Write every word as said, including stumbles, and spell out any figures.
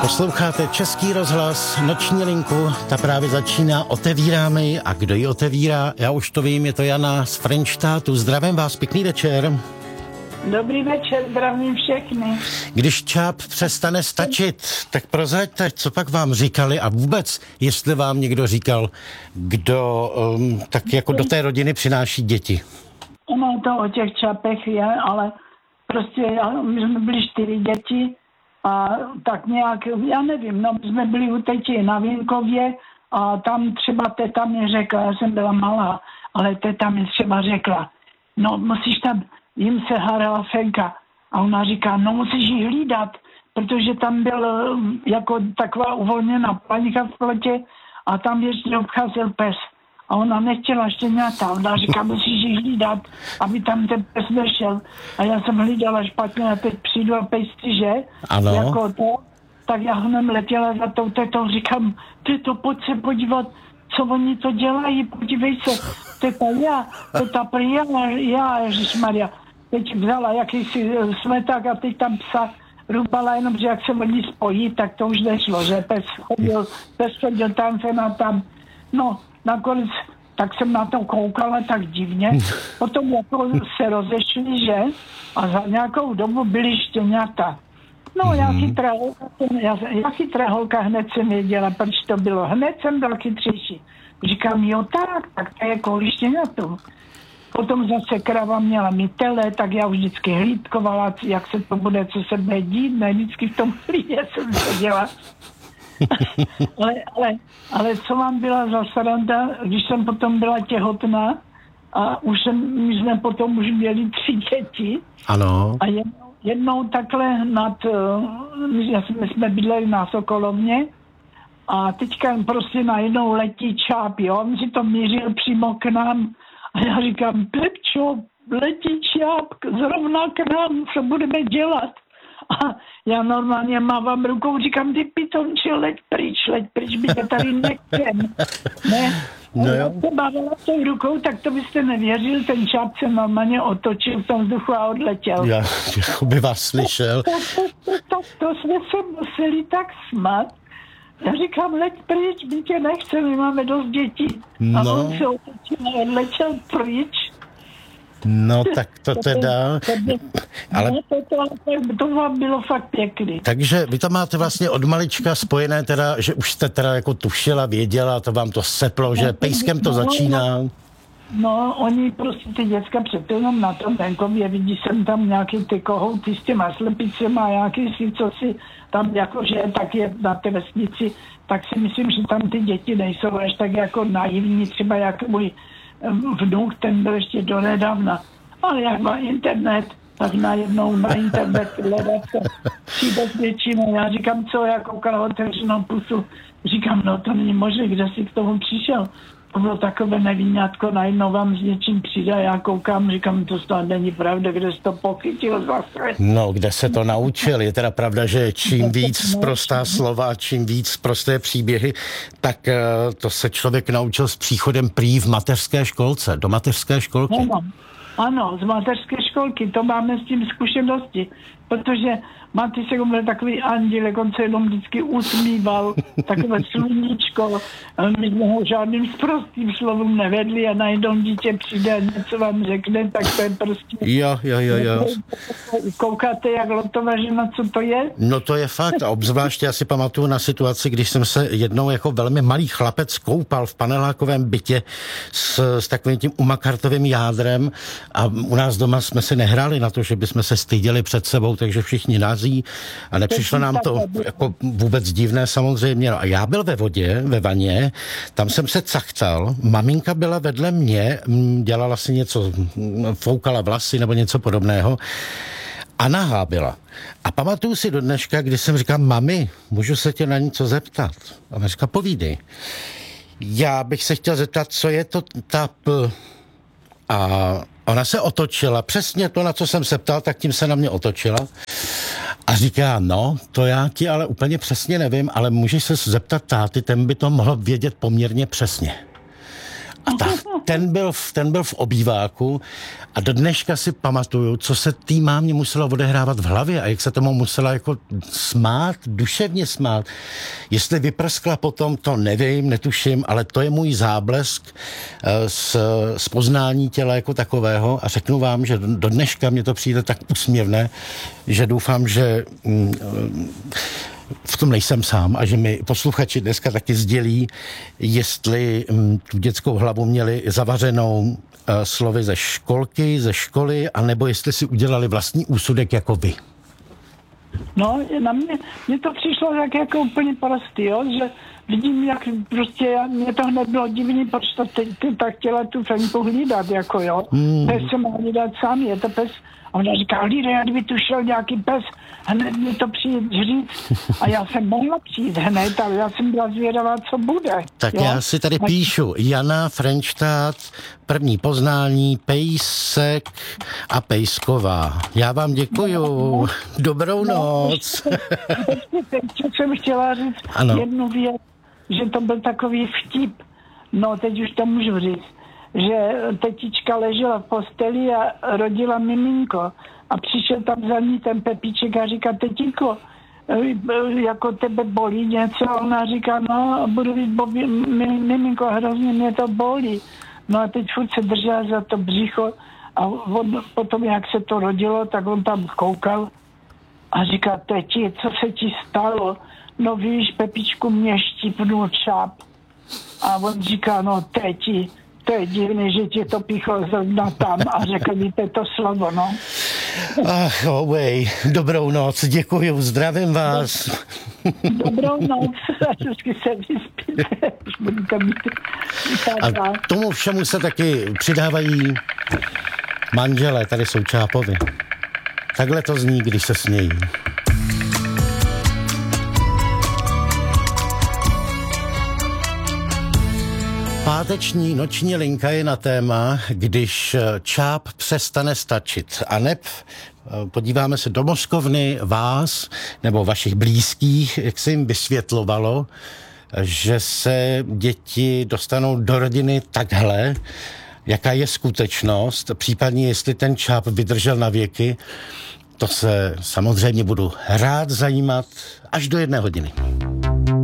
Posloucháte Český rozhlas, noční linku, ta právě začíná, otevíráme ji a kdo ji otevírá, já už to vím, je to Jana z Frenštátu. Zdravím vás, pěkný večer. Dobrý večer, zdravím všechny. Když čáp přestane stačit, tak prozraďte, co pak vám říkali a vůbec, jestli vám někdo říkal, kdo um, tak jako do té rodiny přináší děti. Ono to o těch čapech je, ale prostě my jsme byli čtyři děti a tak nějak, já nevím, no my jsme byli u teti na Vínkově a tam třeba teta mi řekla, já jsem byla malá, ale teta mi třeba řekla, no musíš tam, jim se hádala Fenka a ona říká, no musíš ji hlídat, protože tam byl jako taková uvolněná paňka v plotě a tam ještě obcházel pes. A ona nechtěla štěňata. Ona říká, musíš ji hlídat, aby tam ten pes nešel. A já jsem hlídala špatně a teď přijdu a pejsci, že? Ano. Jako to. Tak já hned letěla za tou tetou, říkám, teto, pojď se podívat, co oni to dělají, podívej se. Teta, já, teta, prý, já, já, ježišmarja. Teď vzala jakýsi smeták a teď tam psa rubala, jenom, že jak se oni spojí, tak to už nešlo, že pes chodil, pes chodil tam, se na tam. No, nakonec, tak jsem na to koukala tak divně. Potom jako se rozešli, že? A za nějakou dobu byly štěňata. No, já chytrá holka, já, já chytrá holka hned jsem věděla, proč to bylo. Hned jsem byl chytřejší. Říkám, jo tak, tak to je kvůli štěňatům. Potom zase krava měla mi tele, tak já už vždycky hlídkovala, jak se to bude, co se bude dít. Ne, vždycky v tom hlídě jsem seděla. ale, ale, ale co vám byla za sranda, když jsem potom byla těhotná a už jsem, my jsme potom už měli tři děti. Ano. A jednou, jednou takhle nad, my jsme bydleli na Sokolovně a teďka prostě najednou letí čáp, jo, on si to mířil přímo k nám a já říkám, Pepčo, letí čáp zrovna k nám, co budeme dělat? A já normálně mávám rukou, říkám, ty pitomče, leď pryč, leď pryč, by tě tady nechcem. Ne? No já se bavila tou rukou, tak to byste nevěřil, ten čáp se normálně otočil v tom vzduchu a odletěl. Já jako by vás slyšel. Tak to, to, to, to, to jsme se museli tak smát. Já říkám, leď pryč, my tě nechcem, my máme dost dětí. A No. on se otočil a odletěl pryč. No tak to teda, ale No, to, to, to vám bylo fakt pěkný. takže vy to máte vlastně od malička spojené teda, že už jste teda jako tušila, věděla, to vám to seplo, že pejskem to začíná. No, oni prostě ty děcka před jenom na tom venkově, vidí jsem tam nějaký ty kohouty s těma slepicema, nějaký si, co si tam jakože tak je na té vesnici, tak si myslím, že tam ty děti nejsou až tak jako naivní, třeba jak můj vnuk, ten byl ještě donedávna. Ale jak má internet, tak najednou na internet hledat se přijde s něčím. Já říkám, co, já koukala otevřenou pusu. Říkám, no to není možné, kde jsi k tomu přišel. To bylo takové nevinňátko, najednou vám s něčím přijde. Já koukám, říkám, to snad není pravda, kde jsi to pochytil zase. No, kde se to naučil? Je teda pravda, že čím víc prostá slova, čím víc prosté příběhy, tak uh, to se člověk naučil s příchodem prý v mateřské školce, do mateřské školky. Ano, ano, z mateřské školky, to máme s tím zkušenosti, protože Maty se byl takový anděl, on se jenom vždycky usmíval, takové sluníčko, my jsme ho žádným sprostým slovům nevedli a najednou dítě přijde a něco vám řekne, tak to je prostě... Jo, jo, jo, jo. Koukáte, jak lotová žena, co to je? No to je fakt a obzvláště já si pamatuju na situaci, když jsem se jednou jako velmi malý chlapec koupal v panelákovém bytě s, s takovým tím umakartovým jádrem a u nás doma jsme si nehráli na to, že bychom se styděli před sebou, takže všichni nás a nepřišlo nám to jako vůbec divné samozřejmě. No a já byl ve vodě, ve vaně, tam jsem se cachtal, maminka byla vedle mě, dělala si něco, foukala vlasy nebo něco podobného a nahá byla. A pamatuju si do dneška, kdy jsem říkal, mami, můžu se tě na něco zeptat? A ona říká, povídej. Já bych se chtěl zeptat, co je to ta p... A ona se otočila, přesně to, na co jsem se ptal, tak tím se na mě otočila. A říká, no, to já ti ale úplně přesně nevím, ale můžeš se zeptat táty, ten by to mohl vědět poměrně přesně. A ta, ten, byl v, ten byl v obýváku a do dneška si pamatuju, co se tý mámě muselo odehrávat v hlavě a jak se tomu musela jako smát, duševně smát. Jestli vyprskla potom, to nevím, netuším, ale to je můj záblesk z, z poznání těla jako takového a řeknu vám, že do dneška mě to přijde tak úsměvné, že doufám, že mm, v tom nejsem sám a že mi posluchači dneska taky sdělí, jestli m, tu dětskou hlavu měli zavařenou uh, slovy ze školky, ze školy, anebo jestli si udělali vlastní úsudek jako vy. No, na mě, mě to přišlo tak jako úplně prostý, jo, že vidím, jak prostě, mě to hned bylo divný, proč to ty, ty tak chtěla tu Fenku hlídat, jako jo. Hmm. Pes se má hlídat sám, je to pes. A ona říká, hlídej, jak by tu šel nějaký pes, hned mi to přijít říct. A já jsem mohla přijít hned, ale já jsem byla zvědavá, co bude. Tak jo? Já si tady píšu, Jana Frenštát, první poznání, Pejsek a Pejsková. Já vám děkuju. Dobrou noc. Co jsem chtěla říct, ano. jednu věc, že to byl takový vtip. No, teď už to můžu říct. Že tetička ležela v posteli a rodila miminko. A přišel tam za ní ten Pepíček a říká, tetínko, jako tebe bolí něco? A ona říká, no, budu víc bobi, miminko, hrozně mě to bolí. No a teď furt se držela za to břicho a on, potom, jak se to rodilo, tak on tam koukal a říká, teti, co se ti stalo? No víš, Pepíčku, mě štípnul čáp. A on říká, no teti, to je divný, že ti to píchlo zrovna tam a řekl mi to slovo, no. Ach, ovej, dobrou noc, děkuju, zdravím vás. Dobrou noc, vždycky se vyspíte. A tomu všemu se taky přidávají manželé, tady jsou Čápovi. Takhle to zní, když se smějí. Páteční noční linka je na téma, když Čáp přestane stačit. A neb podíváme se do mozkovny vás nebo vašich blízkých, jak se jim vysvětlovalo, že se děti dostanou do rodiny takhle, jaká je skutečnost, případně jestli ten Čáp vydržel na věky. To se samozřejmě budu rád zajímat až do jedné hodiny.